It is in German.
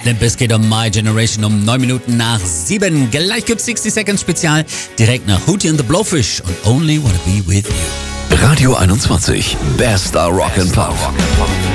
Limp Bizkit und My Generation um 9 Minuten nach 7. Gleich gibt's 60 Seconds Spezial direkt nach Hootie and the Blowfish und Only Wanna Be With You. Radio 21, bester Rock'n'Pop.